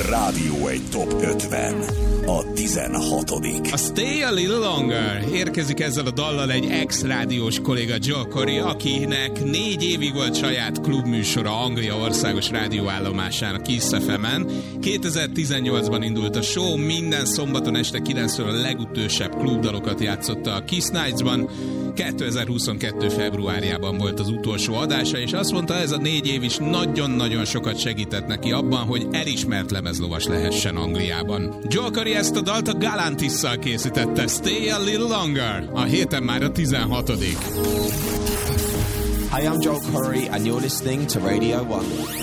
Rádió egy Top 50. A 16. A Stay a Little Longer érkezik ezzel a dallal egy ex-rádiós kolléga Joel Corry, akinek 4 évig volt saját klubműsora Anglia országos rádióállomásán, a Kiss FM-en. 2018-ban indult a show, minden szombaton este 9-től a legutősebb klubdalokat játszotta a Kiss Nights-ban. 2022. februárjában volt az utolsó adása, és azt mondta, ez a 4 év is nagyon-nagyon sokat segített neki abban, hogy elismert lemezlovas lehessen Angliában. Joel Corry ezt a dalt a Galantisszal készítette, Stay a Little Longer. A héten már a 16. Hi, I'm Joel Corry and you're listening to Radio 1.